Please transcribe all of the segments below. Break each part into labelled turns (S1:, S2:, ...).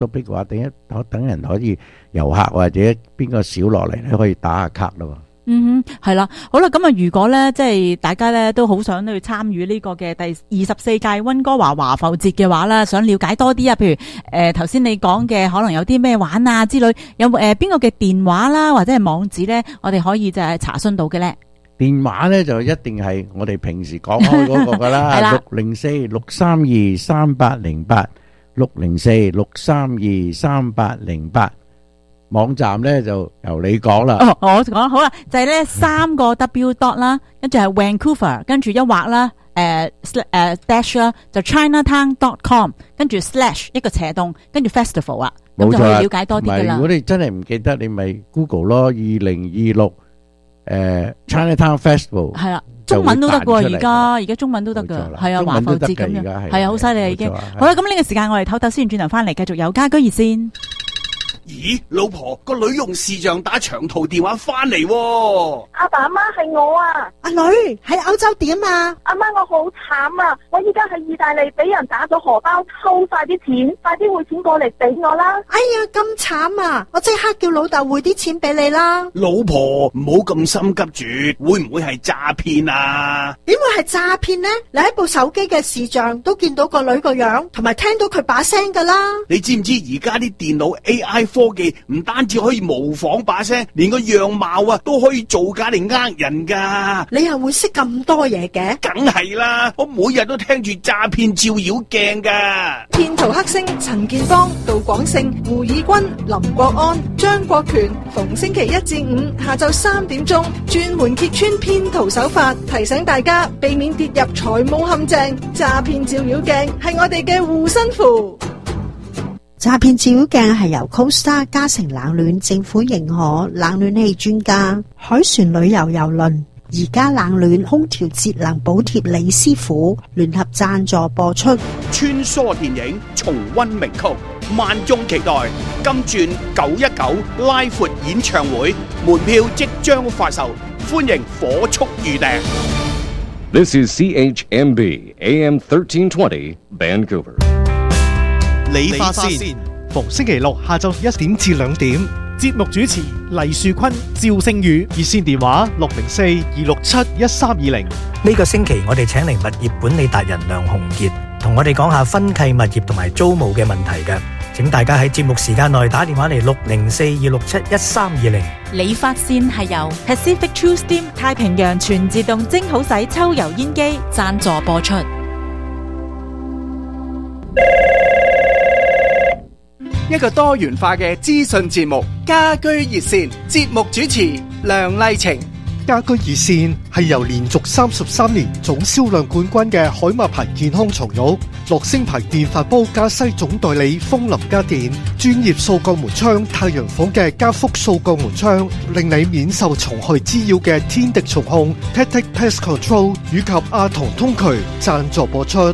S1: topic 嘅話，等人可以遊客或者邊個少落嚟咧，可以打下卡咯。
S2: 係啦，好啦，咁啊，如果咧即係大家咧都好想去參與呢個嘅第24屆溫哥華華浮節嘅話啦，想了解多啲啊，譬如頭先你講嘅可能有啲咩玩啊之類，有邊個嘅電話啦或者係網址咧，我哋可以就係查詢到嘅咧？
S1: 電話咧就一定係我哋平時講開嗰個噶啦，604-632-3808 604-632-3808。網站咧就由你講啦。
S2: 我講好啦，就係咧3個 W dot 啦，跟住係 Vancouver， 跟住一劃啦，dash 啦，就 Chinatown.com， 跟住/一個斜洞，跟住 Festival 啊，咁就可以了解多啲噶啦。
S1: 如果你真係唔記得，你咪 Google 咯，2026Chinatown Festival
S2: 係啦，中文都得噶，而家中文都得噶，係啊，華埠節咁樣，係啊，好犀利啊已經。好啦，咁呢個時間我哋唞唞先，轉頭翻嚟繼續有家居熱線。
S3: 咦，老婆，個女用視像打長途電話翻嚟喎。
S4: 阿爸阿媽係我啊。
S5: 阿女喺歐洲點啊？
S4: 阿媽，我好慘啊！我依家喺意大利俾人打咗荷包，偷晒啲錢，快啲匯錢過嚟俾我啦！
S5: 哎呀，咁慘啊！我即刻叫老豆匯啲錢俾你啦。
S3: 老婆，唔好咁心急住，會唔會係詐騙啊？
S5: 點會係詐騙呢？你喺部手機嘅視像都見到個女個樣，同埋聽到佢把聲噶啦。
S3: 你知唔知而家啲電腦 AI 科技唔單止可以模仿把聲，連個樣貌啊都可以造假嚟呃人噶。
S5: 你又會識咁多嘢嘅？
S3: 梗係啦，我每日都聽住詐騙照妖鏡噶。
S5: 騙徒黑星陳建邦、杜廣勝、胡以軍、林國安、張國權，逢星期1至5下晝3點鐘，專門揭穿騙徒手法，提醒大家避免跌入財務陷阱。詐騙照妖鏡係我哋嘅護身符。
S6: 詐騙照妖鏡係由 Costa 嘉誠冷暖政府認可冷暖氣專家海船旅遊郵輪而家冷暖空調節能補貼李師傅聯合贊助播出。
S3: 穿梭電影重溫名曲，萬眾期待金鑽919拉闊演唱會，門票即將發售，歡迎火速預訂。
S7: This is CHMB AM 1320 Vancouver。
S8: 理髮線，逢星期六下晝1點至2點，節目主持黎樹坤、趙星宇，熱線電話604-267-1320。
S9: 呢個星期我哋請嚟物業管理達人梁鴻傑，同我哋講下分契物業同埋租務嘅問題嘅。請大家喺節目時間內打電話嚟604-267-1320。
S2: 理髮線係由 Pacific True Steam 太平洋全自動蒸好洗抽油煙機贊助播出。
S10: 一個多元化嘅資訊節目，家居熱線，節目主持梁麗晴。
S8: 家居熱線係由連續33年總銷量冠軍嘅海馬牌健康床褥、樂聲牌電飯煲加西總代理楓林家電、專業掃鋼門窗太陽房嘅加福掃鋼門窗，令你免受蟲害滋擾嘅天敵蟲控 Tactic Pest Control 以及阿童通渠贊助播出。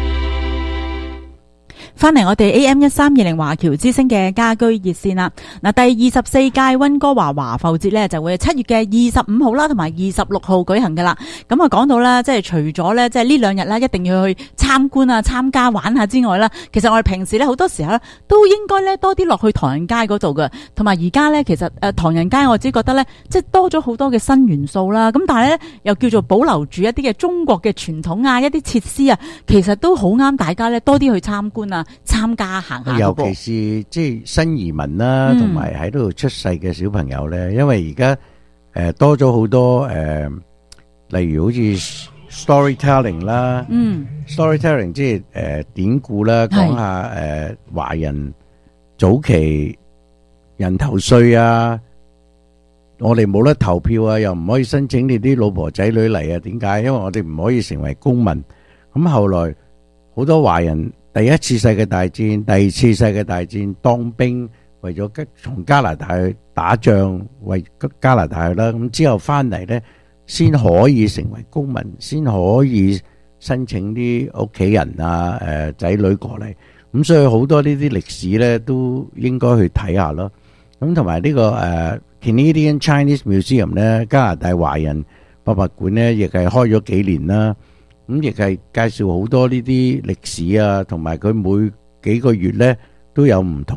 S2: 翻嚟我哋 AM1320 華僑之聲嘅家居熱線啦。嗱，第24屆溫哥華華埠節咧就會7月嘅25號啦，同埋26號舉行噶啦。咁啊講到啦，即係除咗咧，即係呢2日啦，一定要去參觀啊、參加玩下之外啦，其實我哋平時咧好多時候咧都應該咧多啲落去唐人街嗰度嘅。同埋而家咧，其實唐人街我只覺得咧，即係多咗好多嘅新元素啦。咁但係咧又叫做保留住一啲嘅中國嘅傳統啊，一啲設施啊，其實都好啱大家咧多啲去參觀啊。參加行下，
S1: 尤其是即係新移民啦，同埋喺度出世嘅小朋友咧，因為而家多咗好多例如好似 storytelling 啦，storytelling 即係典故啦，講下華人早期人頭稅啊，我哋冇得投票啊，又唔可以申請你啲老婆仔女嚟啊？點解？因為我哋唔可以成為公民。咁後來好多華人。第一次世界大戰、第二次世界大戰當兵，為咗從加拿大去打仗，為加拿大啦。咁之後翻嚟呢，先可以成為公民，先可以申請啲屋企人啊、仔女過嚟。咁所以好多呢啲歷史呢，都應該去睇下咯。咁同埋呢個Canadian Chinese Museum 呢，加拿大華人博物館呢，亦係開咗幾年啦。咁亦係介紹好多呢啲歷史啊，同埋佢每幾個月咧都有唔同